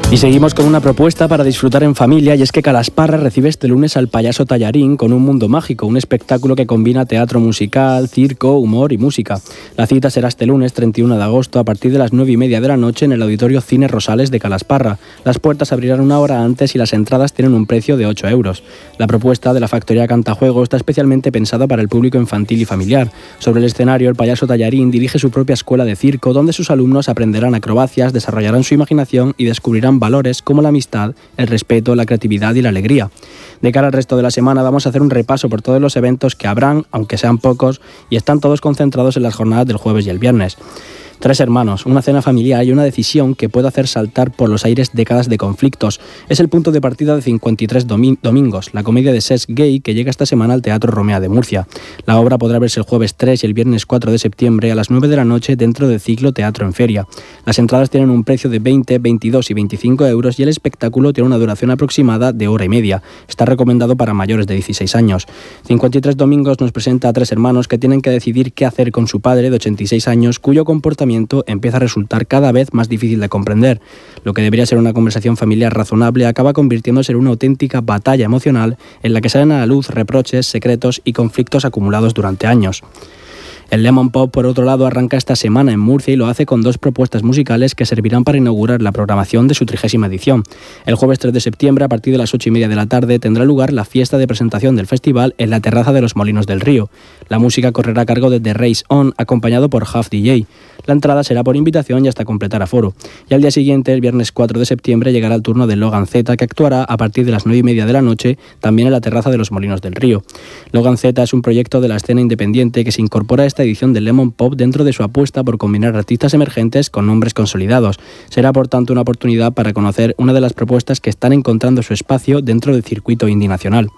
Y seguimos con una propuesta para disfrutar en familia, y es que Calasparra recibe este lunes al payaso Tallarín con Un Mundo Mágico, un espectáculo que combina teatro musical, circo, humor y música. La cita será este lunes 31 de agosto a partir de las 9:30 de la noche en el Auditorio Cine Rosales de Calasparra. Las puertas abrirán una hora antes y las entradas tienen un precio de 8 euros. La propuesta de la Factoría Cantajuego está especialmente pensada para el público infantil y familiar. Sobre el escenario, el payaso Tallarín dirige su propia escuela de circo, donde sus alumnos aprenderán acrobacias, desarrollarán su imaginación y descubrirán valores como la amistad, el respeto, la creatividad y la alegría. De cara al resto de la semana vamos a hacer un repaso por todos los eventos que habrán, aunque sean pocos, y están todos concentrados en las jornadas del jueves y el viernes. 3 hermanos, una cena familiar y una decisión que puede hacer saltar por los aires décadas de conflictos. Es el punto de partida de 53 domingos, la comedia de Sesc Gay que llega esta semana al Teatro Romea de Murcia. La obra podrá verse el jueves 3 y el viernes 4 de septiembre a las 9 de la noche dentro del ciclo Teatro en Feria. Las entradas tienen un precio de 20, 22 y 25 euros y el espectáculo tiene una duración aproximada de hora y media. Está recomendado para mayores de 16 años. 53 domingos nos presenta a 3 hermanos que tienen que decidir qué hacer con su padre de 86 años, cuyo comportamiento empieza a resultar cada vez más difícil de comprender. Lo que debería ser una conversación familiar razonable acaba convirtiéndose en una auténtica batalla emocional en la que salen a la luz reproches, secretos y conflictos acumulados durante años. El Lemon Pop, por otro lado, arranca esta semana en Murcia y lo hace con 2 propuestas musicales que servirán para inaugurar la programación de su 30ª edición. El jueves 3 de septiembre, a partir de las 8:30 de la tarde, tendrá lugar la fiesta de presentación del festival en la terraza de los Molinos del Río. La música correrá a cargo de The Race On, acompañado por Half DJ. La entrada será por invitación y hasta completar aforo. Y al día siguiente, el viernes 4 de septiembre, llegará el turno de Logan Z, que actuará a partir de las 9:30 de la noche, también en la terraza de los Molinos del Río. Logan Z es un proyecto de la escena independiente que se incorpora a esta edición del Lemon Pop dentro de su apuesta por combinar artistas emergentes con nombres consolidados. Será, por tanto, una oportunidad para conocer una de las propuestas que están encontrando su espacio dentro del circuito indie nacional.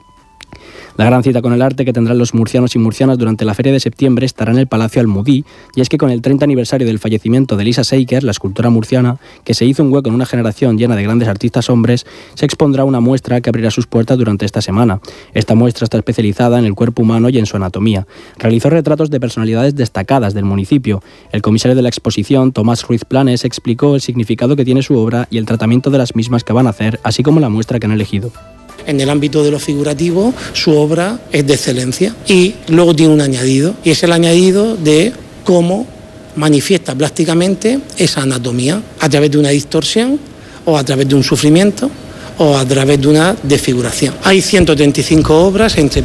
La gran cita con el arte que tendrán los murcianos y murcianas durante la feria de septiembre estará en el Palacio Almudí, y es que con el 30 aniversario del fallecimiento de Lisa Seiker, la escultora murciana, que se hizo un hueco en una generación llena de grandes artistas hombres, se expondrá una muestra que abrirá sus puertas durante esta semana. Esta muestra está especializada en el cuerpo humano y en su anatomía. Realizó retratos de personalidades destacadas del municipio. El comisario de la exposición, Tomás Ruiz Planes, explicó el significado que tiene su obra y el tratamiento de las mismas que van a hacer, así como la muestra que han elegido. En el ámbito de lo figurativo, su obra es de excelencia y luego tiene un añadido, y es el añadido de cómo manifiesta plásticamente esa anatomía a través de una distorsión o a través de un sufrimiento o a través de una desfiguración. Hay 135 obras entre